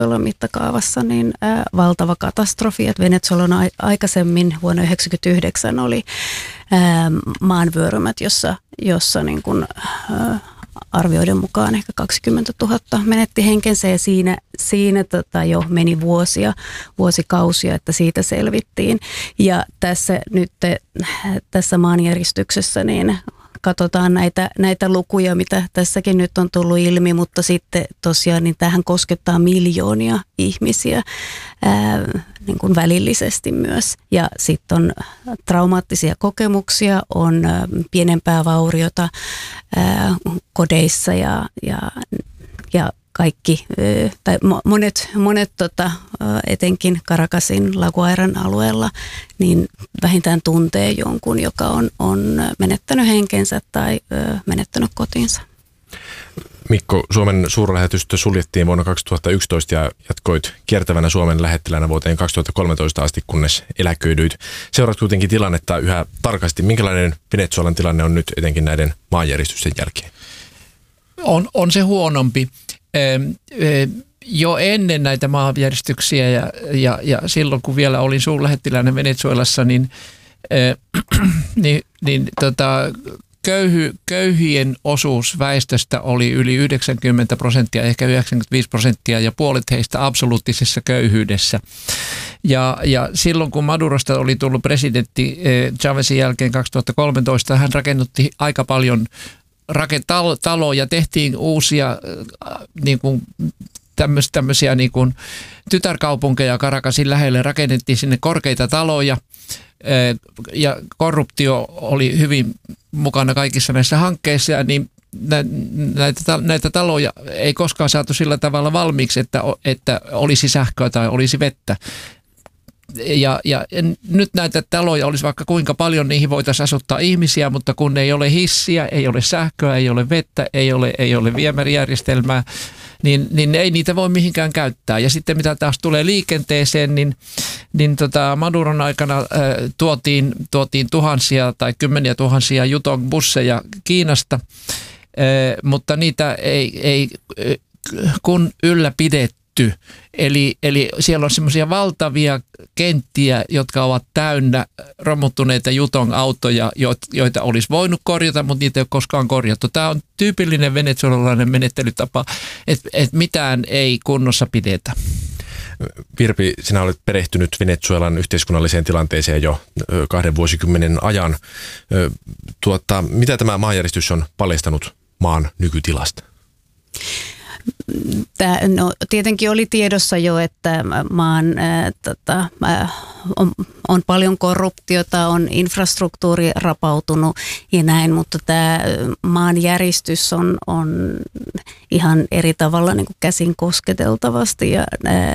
Venezuelan mittakaavassa niin valtava katastrofi, että Venezuelan aikaisemmin vuonna 1999 oli maanvyörymät, jossa niin kuin, arvioiden mukaan ehkä 20 000 menetti henkensä ja siinä jo meni vuosikausia, että siitä selvittiin. Ja tässä maanjäristyksessä niin katsotaan näitä lukuja, mitä tässäkin nyt on tullut ilmi, mutta sitten tosiaan niin tähän koskettaa miljoonia ihmisiä niin kuin välillisesti myös. Ja sitten on traumaattisia kokemuksia, on pienempää vauriota kodeissa ja kaikki, tai monet etenkin Caracasin, La Guairan alueella, niin vähintään tuntee jonkun, joka on menettänyt henkensä tai menettänyt kotinsa. Mikko, Suomen suurlähetystö suljettiin vuonna 2011 ja jatkoit kiertävänä Suomen lähettilänä vuoteen 2013 asti, kunnes eläköidyit. Seuraat kuitenkin tilannetta yhä tarkasti. Minkälainen Venezuelan tilanne on nyt etenkin näiden maanjäristysten jälkeen? On se huonompi. Jo ennen näitä maanjäristyksiä ja silloin, kun vielä olin suurlähettiläänä Venezuelassa, köyhien osuus väestöstä oli yli 90%, ehkä 95%, ja puolet heistä absoluuttisessa köyhyydessä. Ja silloin, kun Madurosta oli tullut presidentti Chávezin jälkeen 2013, hän rakennutti aika paljon taloja, tehtiin uusia niin kuin tämmöisiä niin kuin tytärkaupunkeja Caracasin lähelle, rakennettiin sinne korkeita taloja ja korruptio oli hyvin mukana kaikissa näissä hankkeissa, niin näitä taloja ei koskaan saatu sillä tavalla valmiiksi, että olisi sähköä tai olisi vettä. Ja nyt näitä taloja olisi vaikka kuinka paljon, niihin voitaisiin asuttaa ihmisiä, mutta kun ei ole hissiä, ei ole sähköä, ei ole vettä, ei ole viemärijärjestelmää, niin ei niitä voi mihinkään käyttää. Ja sitten mitä taas tulee liikenteeseen, niin Maduron aikana tuotiin tuhansia tai kymmeniä tuhansia Yutong-busseja Kiinasta, mutta niitä ei kun ylläpidetty. Eli siellä on semmoisia valtavia kenttiä, jotka ovat täynnä romuttuneita Yutong-autoja, joita olisi voinut korjata, mutta niitä ei ole koskaan korjattu. Tämä on tyypillinen venezuelalainen menettelytapa, että mitään ei kunnossa pidetä. Virpi, sinä olet perehtynyt Venezuelan yhteiskunnalliseen tilanteeseen jo 2 vuosikymmenen ajan. Mitä tämä maanjäristys on paljastanut maan nykytilasta? Tietenkin oli tiedossa jo, että maan on paljon korruptiota, on infrastruktuuri rapautunut ja näin, mutta tämä maanjäristys on ihan eri tavalla niin kuin käsin kosketeltavasti ja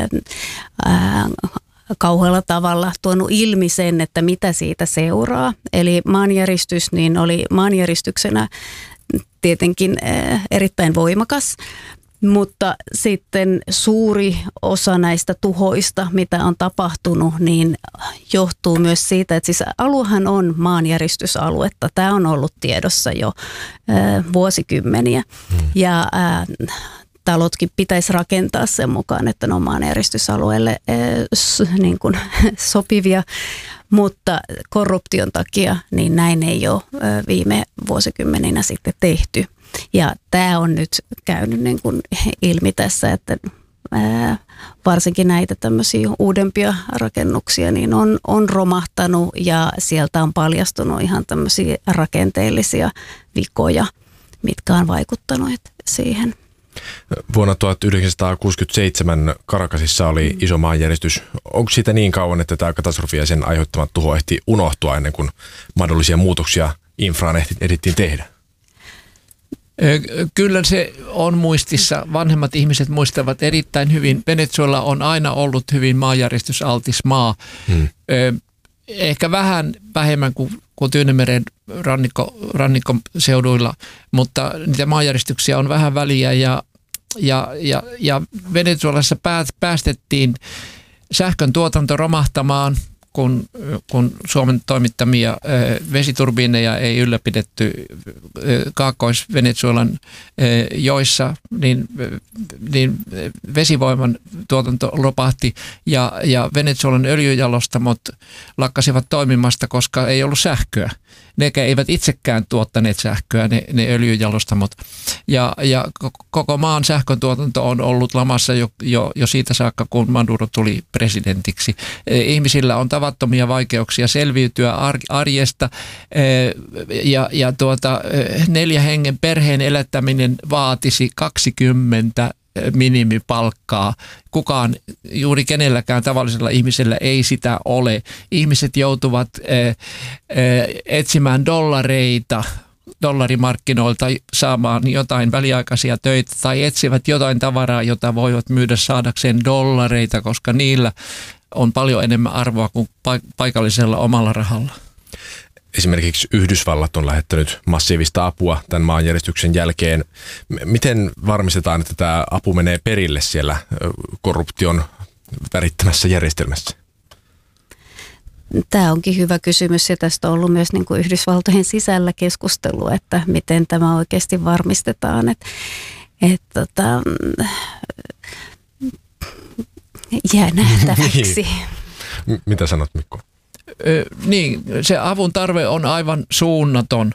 kauhealla tavalla tuonut ilmi sen, että mitä siitä seuraa. Eli maanjäristys niin oli maanjäristyksenä tietenkin erittäin voimakas. Mutta sitten suuri osa näistä tuhoista, mitä on tapahtunut, niin johtuu myös siitä, että siis aluehan on maanjäristysaluetta. Tämä on ollut tiedossa jo vuosikymmeniä ja talotkin pitäisi rakentaa sen mukaan, että ne on maanjäristysalueelle niin kuin sopivia, mutta korruption takia niin näin ei ole viime vuosikymmeninä sitten tehty. Ja tämä on nyt käynyt niin kuin ilmi tässä, että varsinkin näitä tämmöisiä uudempia rakennuksia niin on romahtanut ja sieltä on paljastunut ihan tämmöisiä rakenteellisia vikoja, mitkä on vaikuttanut siihen. Vuonna 1967 Caracasissa oli iso maanjäristys. Onko siitä niin kauan, että tämä katastrofi ja sen aiheuttama tuho ehti unohtua ennen kuin mahdollisia muutoksia infraan ehdittiin tehdä? Kyllä se on muistissa. Vanhemmat ihmiset muistavat erittäin hyvin. Venezuela on aina ollut hyvin maanjäristysaltis maa. Ehkä vähän vähemmän kuin Tyynemeren rannikkoseuduilla, mutta niitä maanjäristyksiä on vähän väliä ja Venezuelassa päästettiin sähkön tuotanto romahtamaan, kun Suomen toimittamia vesiturbiineja ei ylläpidetty Kaakkois-Venezuelan joissa, niin vesivoiman tuotanto lopahti ja Venezuelan öljyjalostamot lakkasivat toimimasta, koska ei ollut sähköä. Ne eivät itsekään tuottaneet sähköä, ne öljyjalostamot. Ja koko maan sähköntuotanto on ollut lamassa jo siitä saakka, kun Maduro tuli presidentiksi. Ihmisillä on tavattomia vaikeuksia selviytyä arjesta ja 4 hengen perheen elättäminen vaatisi 20 minimipalkkaa. Juuri kenelläkään tavallisella ihmisellä ei sitä ole. Ihmiset joutuvat etsimään dollareita dollarimarkkinoilta saamaan jotain väliaikaisia töitä tai etsivät jotain tavaraa, jota voivat myydä saadakseen dollareita, koska niillä on paljon enemmän arvoa kuin paikallisella omalla rahalla. Esimerkiksi Yhdysvallat on lähettänyt massiivista apua tämän maanjäristyksen jälkeen. Miten varmistetaan, että tämä apu menee perille siellä korruption värittämässä järjestelmässä? Tämä onkin hyvä kysymys ja tästä on ollut myös niin kuin Yhdysvaltojen sisällä keskustelua, että miten tämä oikeasti varmistetaan. Jää nähtäväksi. Mitä sanot, Mikko? Niin, se avun tarve on aivan suunnaton.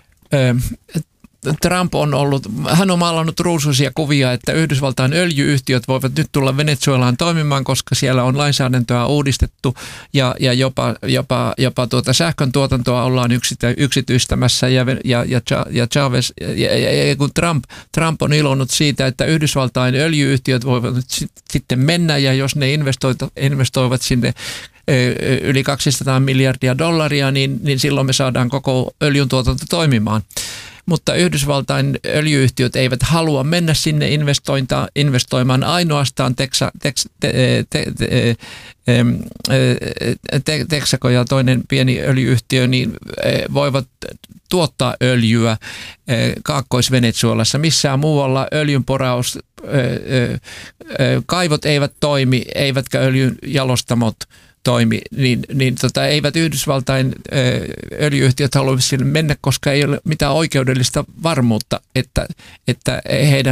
Trump hän on maalannut ruusuisia kuvia, että Yhdysvaltain öljy-yhtiöt voivat nyt tulla Venezuelaan toimimaan, koska siellä on lainsäädäntöä uudistettu ja jopa sähkön tuotantoa ollaan yksityistämässä ja Chavez, kun Trump on ilonnut siitä, että Yhdysvaltain öljy-yhtiöt voivat sitten mennä ja jos ne investoivat sinne yli $200 miljardia, niin silloin me saadaan koko öljyntuotanto toimimaan. Mutta Yhdysvaltain öljy-yhtiöt eivät halua mennä sinne investoimaan ainoastaan Texaco ja toinen pieni öljy-yhtiö niin voivat tuottaa öljyä Kaakkois-Venezuelassa. Missään muualla öljynporaus, kaivot eivät toimi, eivätkä öljynjalostamot toimi, eivät Yhdysvaltain öljy-yhtiöt halua sinne mennä, koska ei ole mitään oikeudellista varmuutta, että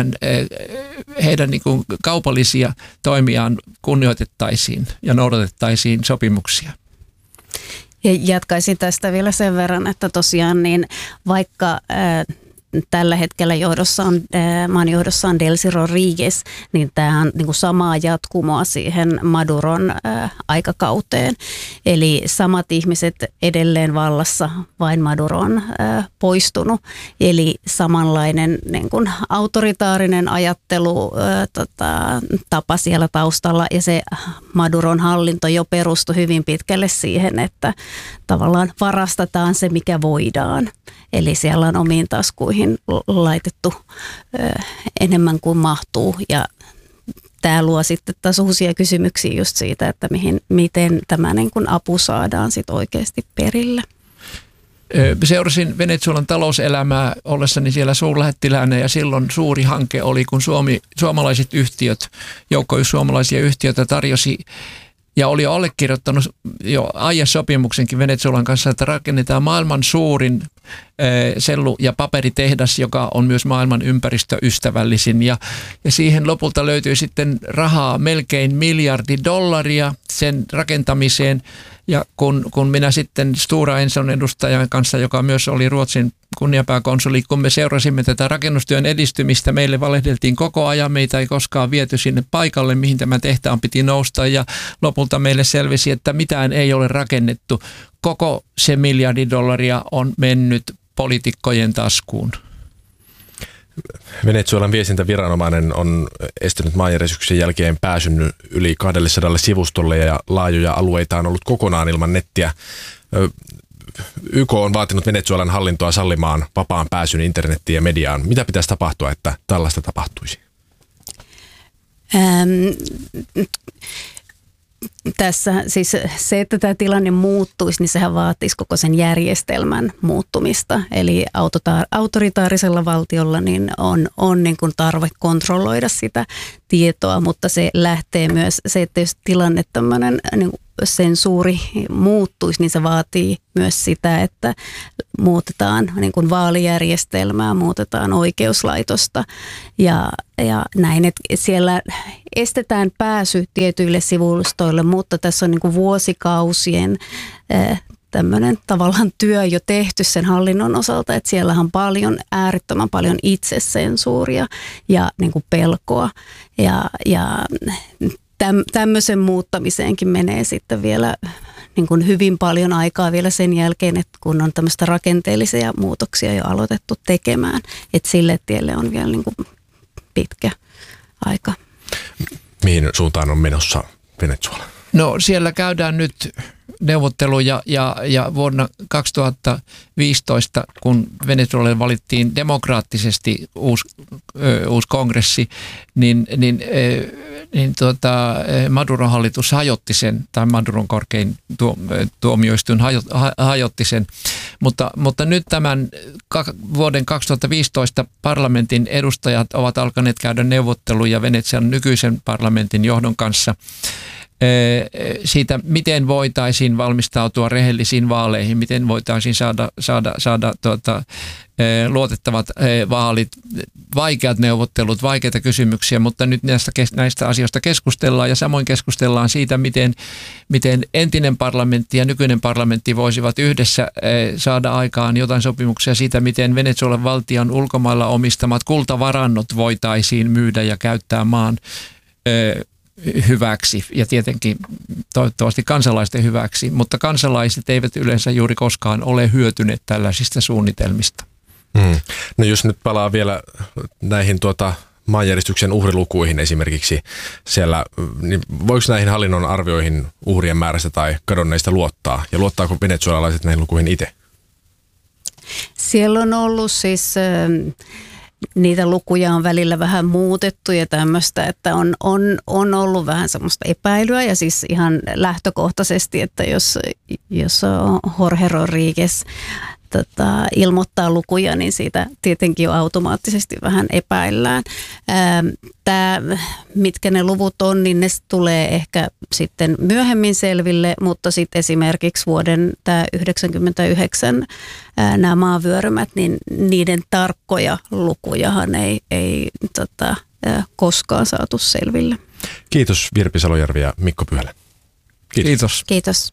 heidän niin kuin kaupallisia toimiaan kunnioitettaisiin ja noudatettaisiin sopimuksia. Ja jatkaisin tästä vielä sen verran, että tosiaan niin vaikka tällä hetkellä maan johdossa on Delcy Rodriguez, niin tämä on niin kuin samaa jatkumoa siihen Maduron aikakauteen. Eli samat ihmiset edelleen vallassa, vain Maduro on poistunut. Eli samanlainen niin kuin autoritaarinen ajattelu tapa siellä taustalla ja se Maduron hallinto jo perustui hyvin pitkälle siihen, että tavallaan varastetaan se, mikä voidaan. Eli siellä on omiin taskuihin laitettu enemmän kuin mahtuu ja tämä luo sitten taas uusia kysymyksiä just siitä, että miten tämä niin kuin apu saadaan sit oikeasti perille. Seurasin Venezuelan talouselämää ollessani siellä suurlähettiläänä ja silloin suuri hanke oli, kun suomalaiset yhtiöt, joukko suomalaisia yhtiöitä tarjosi ja oli allekirjoittanut jo aiesopimuksenkin Venezuelan kanssa, että rakennetaan maailman suurin sellu- ja paperitehdas, joka on myös maailman ympäristöystävällisin. Ja siihen lopulta löytyi sitten rahaa melkein $1 miljardi sen rakentamiseen. Ja kun minä sitten Stora Enson edustajan kanssa, joka myös oli Ruotsin kunniapääkonsuli, kun me seurasimme tätä rakennustyön edistymistä, meille valehdeltiin koko ajan, meitä ei koskaan viety sinne paikalle, mihin tämä tehtaan piti nousta ja lopulta meille selvisi, että mitään ei ole rakennettu. Koko se $1 miljardi on mennyt poliitikkojen taskuun. Venezuelan viestintäviranomainen on estänyt maanjäristyksen jälkeen pääsyn yli 200 sivustolle ja laajoja alueita on ollut kokonaan ilman nettiä. YK on vaatinut Venezuelan hallintoa sallimaan vapaan pääsyn internettiin ja mediaan. Mitä pitäisi tapahtua, että tällaista tapahtuisi? Tässä siis se, että tämä tilanne muuttuisi, niin sehän vaatisi koko sen järjestelmän muuttumista. Eli autoritaarisella valtiolla niin on niin kuin tarve kontrolloida sitä tietoa, mutta se lähtee myös se, että jos tilanne tämmöinen niin sensuuri muuttuisi, niin se vaatii myös sitä, että muutetaan niin kuin vaalijärjestelmää, muutetaan oikeuslaitosta ja näin, että siellä estetään pääsy tietyille sivustoille, mutta tässä on niin kuin vuosikausien tämmöinen tavallaan työ jo tehty sen hallinnon osalta, että siellä on äärettömän paljon itsesensuuria ja niin kuin pelkoa ja tämmöisen muuttamiseenkin menee sitten vielä niin kuin hyvin paljon aikaa vielä sen jälkeen, että kun on tämmöistä rakenteellisia muutoksia jo aloitettu tekemään, että sille tielle on vielä niin kuin pitkä aika. Mihin suuntaan on menossa Venezuela? No siellä käydään nyt neuvotteluja ja vuonna 2015, kun Venezuelalle valittiin demokraattisesti uusi kongressi, niin Maduron hallitus hajotti sen, tai Maduron korkein tuomioistuin hajotti sen, mutta nyt tämän vuoden 2015 parlamentin edustajat ovat alkaneet käydä neuvotteluja Venezuelan nykyisen parlamentin johdon kanssa siitä, miten voitaisiin valmistautua rehellisiin vaaleihin, miten voitaisiin saada luotettavat vaalit, vaikeat neuvottelut, vaikeita kysymyksiä, mutta nyt näistä asioista keskustellaan ja samoin keskustellaan siitä, miten entinen parlamentti ja nykyinen parlamentti voisivat yhdessä saada aikaan jotain sopimuksia siitä, miten Venezuelan valtion ulkomailla omistamat kultavarannot voitaisiin myydä ja käyttää maan hyväksi ja tietenkin toivottavasti kansalaisten hyväksi, mutta kansalaiset eivät yleensä juuri koskaan ole hyötyneet tällaisista suunnitelmista. No jos nyt palaa vielä näihin maanjäristyksen uhrilukuihin esimerkiksi siellä, niin voiko näihin hallinnon arvioihin uhrien määrästä tai kadonneista luottaa? Ja luottaako venezuelalaiset näihin lukuihin itse? Siellä on ollut siis niitä lukuja on välillä vähän muutettu ja tämmöistä, että on ollut vähän semmoista epäilyä ja siis ihan lähtökohtaisesti, että jos Jorge Rodríguez ilmoittaa lukuja, niin siitä tietenkin jo automaattisesti vähän epäillään. Mitkä ne luvut on, niin ne tulee ehkä sitten myöhemmin selville, mutta sitten esimerkiksi vuoden 1999 nämä maavyörymät, niin niiden tarkkoja lukujahan ei koskaan saatu selville. Kiitos Virpi Salojärvi ja Mikko Pyhälä. Kiitos. Kiitos.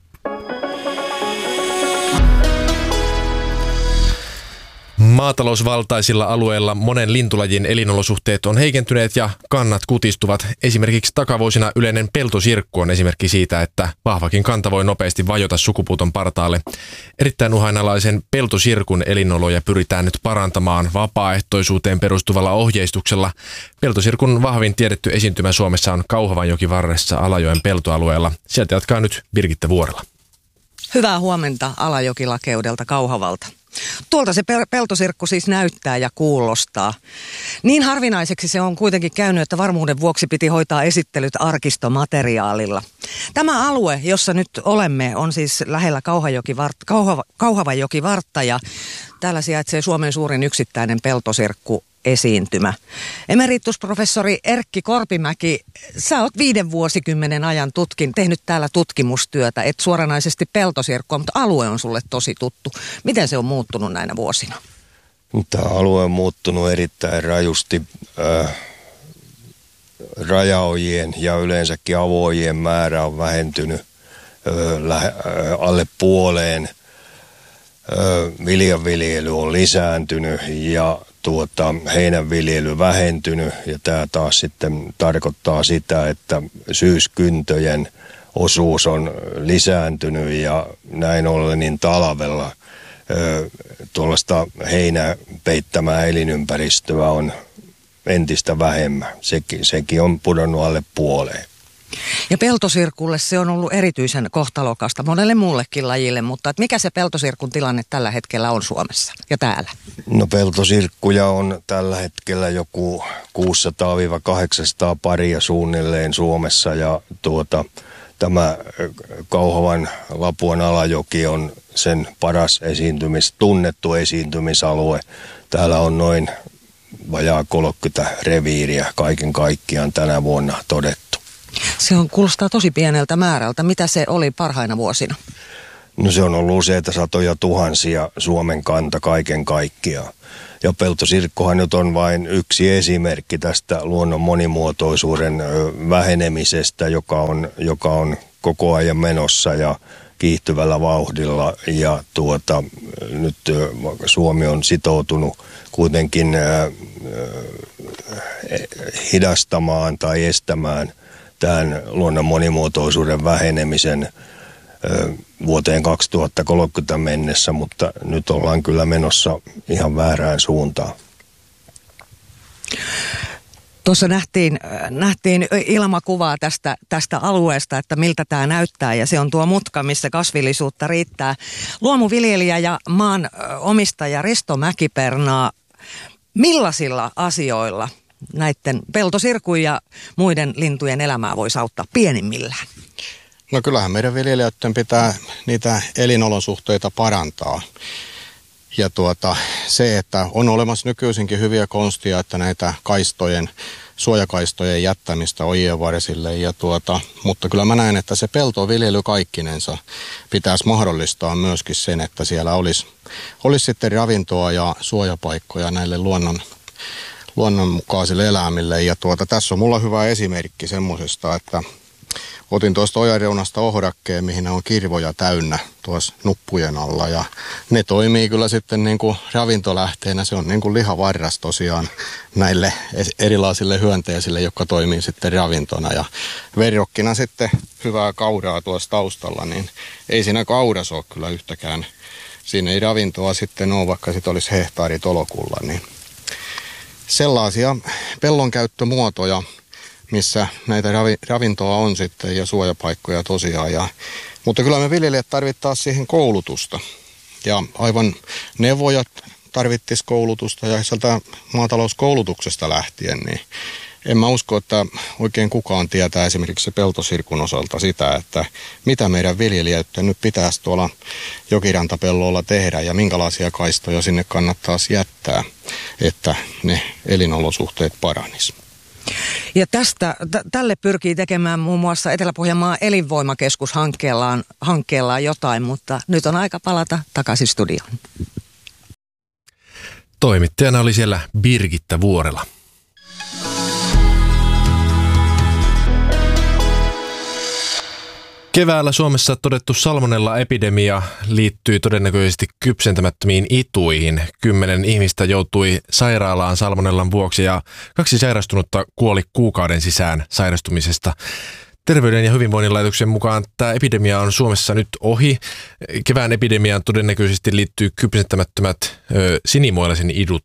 Maatalousvaltaisilla alueilla monen lintulajin elinolosuhteet on heikentyneet ja kannat kutistuvat. Esimerkiksi takavuosina yleinen peltosirkku on esimerkki siitä, että vahvakin kanta voi nopeasti vajota sukupuuton partaalle. Erittäin uhanalaisen peltosirkun elinoloja pyritään nyt parantamaan vapaaehtoisuuteen perustuvalla ohjeistuksella. Peltosirkun vahvin tiedetty esiintymä Suomessa on Kauhavanjoki varressa Alajoen peltoalueella. Sieltä jatkaa nyt Birgitta Vuorela. Hyvää huomenta Alajokilakeudelta Kauhavalta. Tuolta se peltosirkku siis näyttää ja kuulostaa. Niin harvinaiseksi se on kuitenkin käynyt, että varmuuden vuoksi piti hoitaa esittelyt arkistomateriaalilla. Tämä alue, jossa nyt olemme, on siis lähellä Kauhavanjokivartta ja täällä sijaitsee Suomen suurin yksittäinen peltosirkku esiintymä. Emeritusprofessori Erkki Korpimäki, sä oot 5 vuosikymmenen ajan tehnyt täällä tutkimustyötä, et suoranaisesti peltosirkkua, mutta alue on sulle tosi tuttu. Miten se on muuttunut näinä vuosina? Tämä alue on muuttunut erittäin rajusti. Rajaojien ja yleensäkin avoojien määrä on vähentynyt alle puoleen. Viljanviljely on lisääntynyt ja heinänviljely vähentynyt ja tämä taas sitten tarkoittaa sitä, että syyskyntöjen osuus on lisääntynyt ja näin ollen niin talvella tuollaista heinää peittämää elinympäristöä on entistä vähemmän. Sekin on pudonnut alle puoleen. Ja peltosirkulle se on ollut erityisen kohtalokasta monelle muullekin lajille, mutta mikä se peltosirkun tilanne tällä hetkellä on Suomessa ja täällä? No peltosirkkuja on tällä hetkellä joku 600-800 paria suunnilleen Suomessa ja tämä Kauhavan Lapuan Alajoki on sen paras tunnettu esiintymisalue. Täällä on noin vajaa 30 reviiriä kaiken kaikkiaan tänä vuonna todettu. Kuulostaa tosi pieneltä määrältä. Mitä se oli parhaina vuosina? No se on ollut useita satoja tuhansia Suomen kanta kaiken kaikkiaan. Ja peltosirkkohan nyt on vain yksi esimerkki tästä luonnon monimuotoisuuden vähenemisestä, joka on koko ajan menossa ja kiihtyvällä vauhdilla. Ja nyt Suomi on sitoutunut kuitenkin hidastamaan tai estämään tämän luonnon monimuotoisuuden vähenemisen vuoteen 2030 mennessä, mutta nyt ollaan kyllä menossa ihan väärään suuntaan. Tuossa nähtiin ilmakuvaa tästä alueesta, että miltä tämä näyttää, ja se on tuo mutka, missä kasvillisuutta riittää. Luomuviljelijä ja maan omistaja Risto Mäki-Pernaa, millaisilla asioilla näiden peltosirkun ja muiden lintujen elämää voisi auttaa pienimmillään? No kyllähän meidän viljelijöiden pitää niitä elinolosuhteita parantaa. Ja se, että on olemassa nykyisinkin hyviä konstia, että näitä suojakaistojen jättämistä ojien varsille. Mutta kyllä mä näen, että se peltoviljely kaikkinensa pitäisi mahdollistaa myöskin sen, että siellä olisi sitten ravintoa ja suojapaikkoja näille luonnonmukaisille eläimille. Ja tässä on mulla hyvä esimerkki semmoisesta, että otin tuosta ojanreunasta ohrakkeen, mihin on kirvoja täynnä tuossa nuppujen alla, ja ne toimii kyllä sitten niin kuin ravintolähteenä. Se on niin kuin lihavarras tosiaan näille erilaisille hyönteisille, jotka toimii sitten ravintona. Ja verrokkina sitten hyvää kauraa tuossa taustalla, niin ei siinä kaurassa ole kyllä yhtäkään. Siinä ei ravintoa sitten ole, vaikka sitten olisi hehtaari tolokulla. Niin sellaisia pellonkäyttömuotoja, missä näitä ravintoa on sitten ja suojapaikkoja tosiaan. Mutta kyllä me viljelijät tarvittaisiin siihen koulutusta. Ja aivan neuvojat tarvittaisiin koulutusta ja sieltä maatalouskoulutuksesta lähtien, niin en mä usko, että oikein kukaan tietää esimerkiksi se peltosirkun osalta sitä, että mitä meidän viljelijöiden nyt pitäisi tuolla jokirantapellolla tehdä ja minkälaisia kaistoja sinne kannattaisi jättää, että ne elinolosuhteet paranis. Ja tälle pyrkii tekemään muun muassa Etelä-Pohjanmaan elinvoimakeskus hankkeellaan jotain, mutta nyt on aika palata takaisin studioon. Toimittajana oli siellä Birgitta Vuorela. Keväällä Suomessa todettu salmonella-epidemia liittyy todennäköisesti kypsentämättömiin ituihin. 10 ihmistä joutui sairaalaan salmonellan vuoksi ja 2 sairastunutta kuoli kuukauden sisään sairastumisesta. Terveyden ja hyvinvoinnin laitoksen mukaan tämä epidemia on Suomessa nyt ohi. Kevään epidemiaan todennäköisesti liittyy kypsentämättömät sinimuoilaisen idut.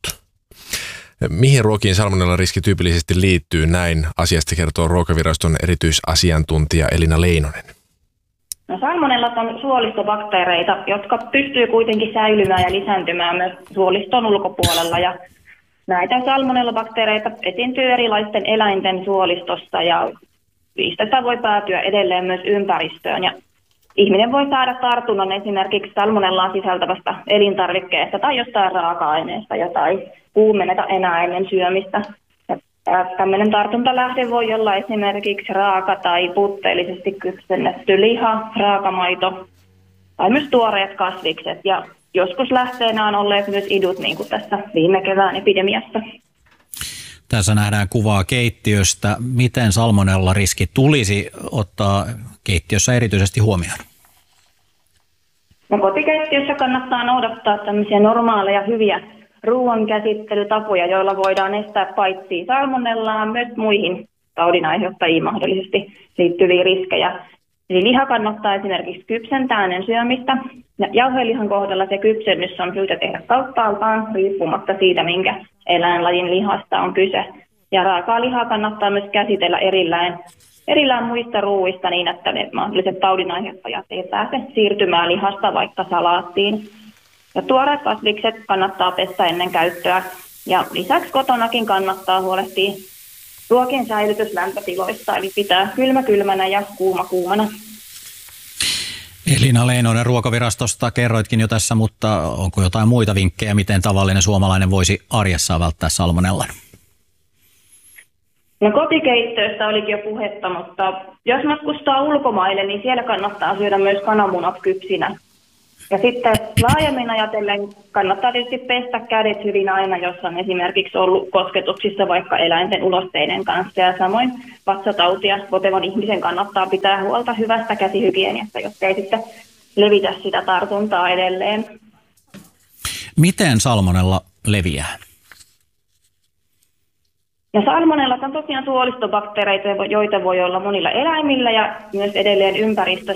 Mihin ruokiin salmonella-riski tyypillisesti liittyy? Näin asiasta kertoo Ruokaviraston erityisasiantuntija Elina Leinonen. No, salmonellat on suolistobakteereita, jotka pystyy kuitenkin säilymään ja lisääntymään myös suoliston ulkopuolella. Ja näitä salmonellabakteereita esiintyy erilaisten eläinten suolistossa ja niistä voi päätyä edelleen myös ympäristöön. Ja ihminen voi saada tartunnan esimerkiksi salmonellaa sisältävästä elintarvikkeesta tai jostain raaka-aineesta, jota ei kuumenneta enää ennen syömistä. Tällainen tartuntalähde voi olla esimerkiksi raaka tai puutteellisesti kypsennetty liha, raakamaito tai myös tuoreet kasvikset. Ja joskus lähteenä on olleet myös idut, niin kuin tässä viime kevään epidemiassa. Tässä nähdään kuvaa keittiöstä. Miten salmonella-riski tulisi ottaa keittiössä erityisesti huomioon? No, kotikeittiössä kannattaa noudattaa tämmöisiä normaaleja hyviä ruoankäsittelytapoja, joilla voidaan estää paitsi salmonellaan myös muihin taudinaiheuttajiin mahdollisesti liittyviä riskejä. Eli liha kannattaa esimerkiksi kypsentää ennen syömistä. Ja jauhelihan kohdalla se kypsennys on syytä tehdä kauttaaltaan riippumatta siitä, minkä eläinlajin lihasta on kyse. Ja raakaa lihaa kannattaa myös käsitellä erillään muista ruuista niin, että ne mahdolliset taudinaiheuttajat ei pääse siirtymään lihasta vaikka salaattiin. Ja tuoreet kasvikset kannattaa pestä ennen käyttöä. Ja lisäksi kotonakin kannattaa huolehtia ruokien säilytyslämpötiloista, eli pitää kylmä kylmänä ja kuuma kuumana. Elina Leinonen Ruokavirastosta kerroitkin jo tässä, mutta onko jotain muita vinkkejä, miten tavallinen suomalainen voisi arjessaan välttää salmonellan? No kotikeittiöstä olikin jo puhetta, mutta jos matkustaa ulkomaille, niin siellä kannattaa syödä myös kananmunat kypsinä. Ja sitten laajemmin ajatellen kannattaa tietysti pestä kädet hyvin aina, jos on esimerkiksi ollut kosketuksissa vaikka eläinten ulosteiden kanssa. Ja samoin vatsatautia potevan ihmisen kannattaa pitää huolta hyvästä käsihygieniasta, jotta ei sitten levitä sitä tartuntaa edelleen. Miten salmonella leviää? Ja salmonellat on tosiaan suolistobakteereita, joita voi olla monilla eläimillä ja myös edelleen ympäristössä.